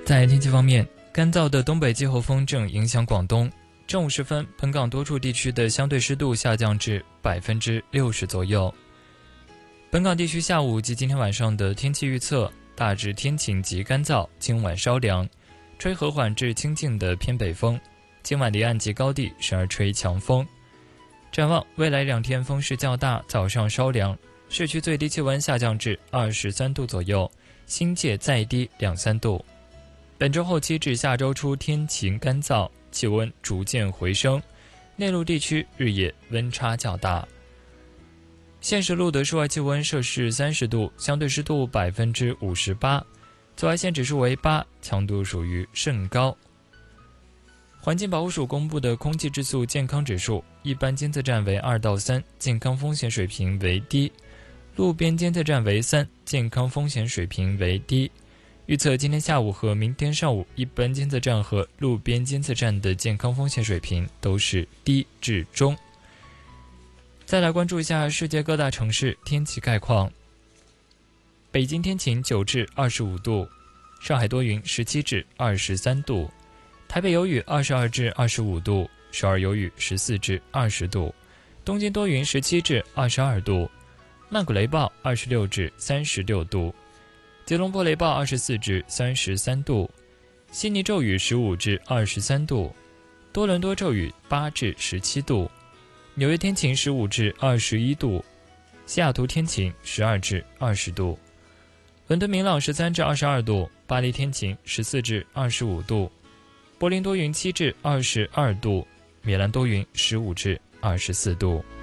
在天气方面，干燥的东北季候风正影响广东。正午时分，本港多处地区的相对湿度下降至60%左右。本港地区下午及今天晚上的天气预测大致天晴及干燥，今晚稍凉，吹和缓至清劲的偏北风。今晚离岸及高地时而吹强风。展望未来2天风势较大，早上稍凉，市区最低气温下降至23度左右，新界再低2-3度。本周后期至下周初天晴干燥，气温逐渐回升，内陆地区日夜温差较大。现时录得室外气温摄氏30度，相对湿度58%，紫外线指数为8，强度属于甚高。环境保护署公布的空气质素健康指数，一般监测站为2到3，健康风险水平为低；路边监测站为3，健康风险水平为低。预测今天下午和明天上午，一般监测站和路边监测站的健康风险水平都是低至中。再来关注一下世界各大城市天气概况。北京天晴9至25度，上海多云17至23度，台北有雨22至25度，首尔有雨14至20度，东京多云17至22度，曼谷雷暴26至36度，吉隆坡雷暴24至33度，悉尼骤雨15至23度，多伦多骤雨8至17度，纽约天晴15至21度，西雅图天晴12至20度，伦敦明朗13至22度，巴黎天晴14至25度，柏林多云7至22度，米兰多云15至24度。